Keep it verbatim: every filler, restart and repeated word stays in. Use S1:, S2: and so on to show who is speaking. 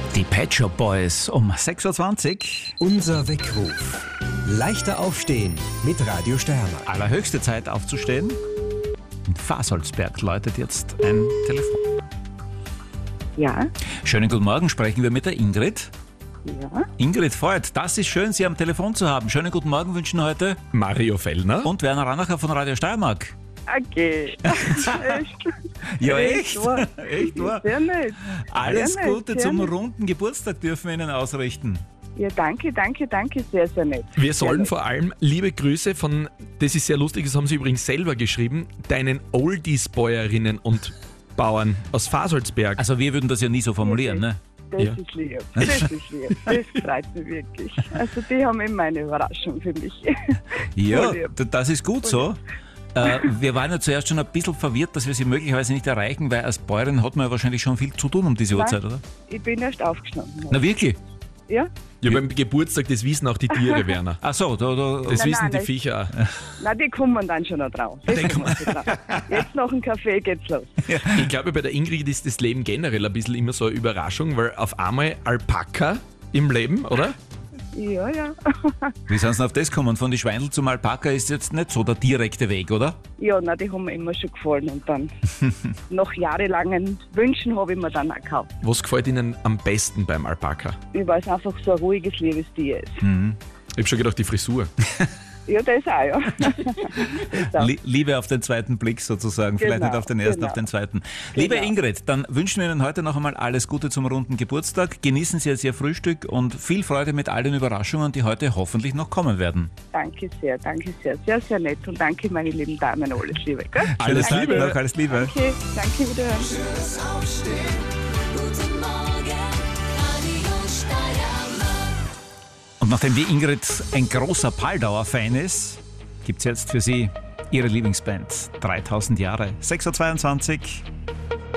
S1: Die Pet Shop Boys um sechs Uhr zwanzig.
S2: Unser Weckruf. Leichter aufstehen mit Radio Steiermark.
S1: Allerhöchste Zeit aufzustehen. In Fasoldsberg läutet jetzt ein Telefon.
S3: Ja,
S1: Schönen guten Morgen, sprechen wir mit der Ingrid.
S3: ja.
S1: Ingrid Voigt, das ist schön, Sie am Telefon zu haben. Schönen guten Morgen wünschen heute
S4: Mario Fellner.
S1: und Werner Ranacher von Radio Steiermark.
S3: Okay. Echt?
S1: Ja,
S3: Echt
S1: echt?
S3: wahr?
S1: Echt wahr?
S3: Sehr nett.
S1: Alles
S3: Sehr nett,
S1: Gute
S3: sehr
S1: zum
S3: nett.
S1: runden Geburtstag dürfen wir Ihnen ausrichten.
S3: Ja, danke, danke, danke. Sehr, sehr nett.
S4: Wir
S3: Sehr
S4: sollen
S3: nett.
S4: vor allem liebe Grüße von, das ist sehr lustig, das haben Sie übrigens selber geschrieben, deinen Oldies-Bäuerinnen und Bauern aus Fasoldsberg.
S1: Also wir würden das ja nie so formulieren, ne?
S3: Das
S4: Ja.
S3: ist lieb. Das ist lieb. Das freut mich wirklich. Also die haben immer eine Überraschung für mich.
S1: Ja,
S3: Voll lieb.
S1: d- das ist gut so. Äh, wir waren ja zuerst schon ein bisschen verwirrt, dass wir Sie möglicherweise nicht erreichen, weil als Bäuerin hat man ja wahrscheinlich schon viel zu tun um diese
S3: Nein.
S1: Uhrzeit, oder?
S3: Ich bin erst aufgestanden.
S1: Na wirklich?
S3: Ja?
S4: Ja, beim Geburtstag, das wissen auch die Tiere, Werner.
S1: Ach so, da, da,
S4: Das
S3: Nein,
S4: wissen
S3: nein,
S4: die
S3: das-
S4: Viecher auch.
S3: Na, die kommen dann schon noch drauf. Das kommen schon drauf. Jetzt noch ein Kaffee geht's los.
S4: Ich glaube, bei der Ingrid ist das Leben generell ein bisschen immer so eine Überraschung, weil auf einmal Alpaka im Leben, oder?
S3: Ja, ja.
S1: wie sind Sie auf das gekommen? Von die Schweindel zum Alpaka ist jetzt nicht so der direkte Weg, oder?
S3: Ja, na, die haben mir immer schon gefallen. Und dann nach jahrelangen Wünschen habe ich mir dann auch gekauft.
S4: Was gefällt Ihnen am besten beim Alpaka?
S3: Ich weiß einfach, so ein ruhiges, liebes Tier ist.
S4: Ich habe schon gedacht, die Frisur.
S3: Ja, das auch, ja. das auch.
S1: Lie- Liebe auf den zweiten Blick sozusagen, vielleicht
S3: Genau,
S1: nicht auf den ersten,
S3: genau.
S1: auf den zweiten. Liebe
S3: Genau.
S1: Ingrid, dann wünschen wir Ihnen heute noch einmal alles Gute zum runden Geburtstag. Genießen Sie jetzt Ihr Frühstück und viel Freude mit all den Überraschungen, die heute hoffentlich noch kommen werden.
S3: Danke sehr, danke sehr. Sehr, sehr nett. Und danke, meine lieben Damen. Alles Liebe. Gell?
S4: Alles
S1: Schönen Tag
S4: Liebe.
S1: noch, alles Liebe.
S3: Okay, danke wiederhören.
S5: Guten Morgen, Radio Steiermark.
S1: Und nachdem die Ingrid ein großer Paldauer-Fan ist, gibt es jetzt für Sie Ihre Lieblingsband. dreitausend Jahre. sechs Uhr zweiundzwanzig.